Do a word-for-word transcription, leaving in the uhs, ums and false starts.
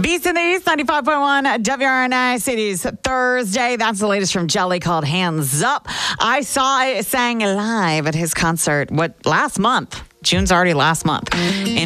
Beast in the East, ninety-five point one W R N I. It is Thursday. That's the latest from Jelly called Hands Up. I saw it sang live at his concert, what, last month? June's already last month.